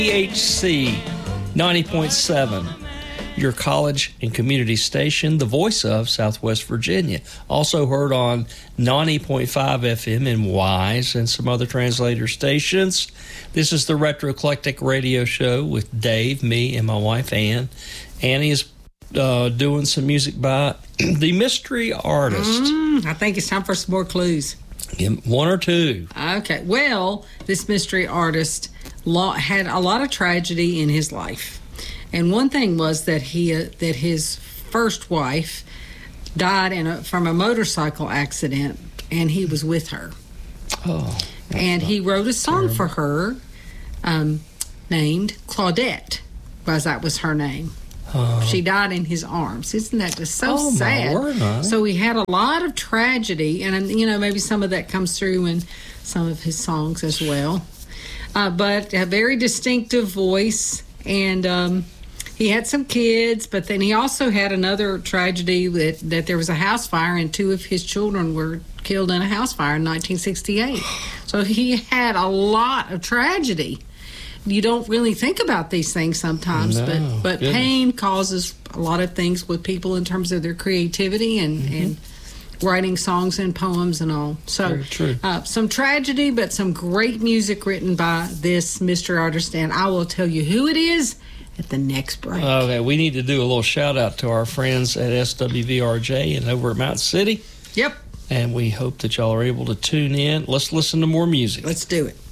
KHC 90.7. Your college and community station, the voice of Southwest Virginia. Also heard on 90.5 FM in Wise and some other translator stations. This is the Retro Eclectic Radio Show with Dave, me, and my wife, Ann. Annie is doing some music by the Mystery Artist. I think it's time for some more clues. One or two. Okay. Well, this Mystery Artist had a lot of tragedy in his life. And one thing was that that his first wife died from a motorcycle accident, and he was with her. Oh. And he wrote a song for her named Claudette, because that was her name. Oh. She died in his arms. Isn't that just so sad? My word, so he had a lot of tragedy, and maybe some of that comes through in some of his songs as well. But a very distinctive voice, and he had some kids, but then he also had another tragedy that there was a house fire and two of his children were killed in a house fire in 1968. So he had a lot of tragedy. You don't really think about these things sometimes, but pain causes a lot of things with people in terms of their creativity and writing songs and poems and all. So some tragedy, but some great music written by this Mystery Artist, and I will tell you who it is at the next break. Okay, we need to do a little shout out to our friends at SWVRJ and over at Mountain City. Yep. And we hope that y'all are able to tune in. Let's listen to more music. Let's do it.